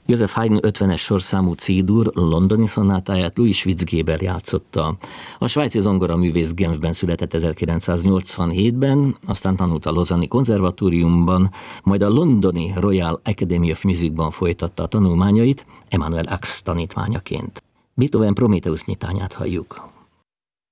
Joseph Haydn 50-es sorszámú C-dur londoni szonátáját Louis Schwitzgeber játszotta. A svájci zongoraművész Genfben született 1987-ben, aztán tanult a Lausanne-i konzervatóriumban, majd a londoni Royal Academy of Musicban folytatta a tanulmányait, Emanuel Ax tanítványaként. Beethoven Prométheusz nyitányát halljuk.